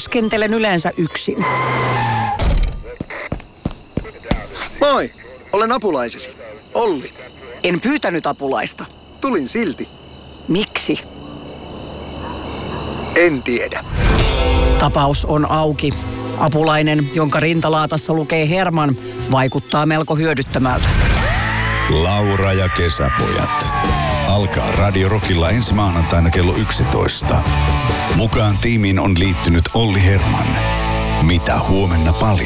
työskentelen yleensä yksin. Moi, olen apulaisesi. Olli. En pyytänyt apulaista. Tulin silti. Miksi? En tiedä. Tapaus on auki. Apulainen, jonka rintalaatassa lukee Herman, vaikuttaa melko hyödyttömältä. Laura ja kesäpojat. Alkaa Radio Rockilla ensi maanantaina kello 11. Mukaan tiimiin on liittynyt Olli Herman. Mitä huomenna paljastaa?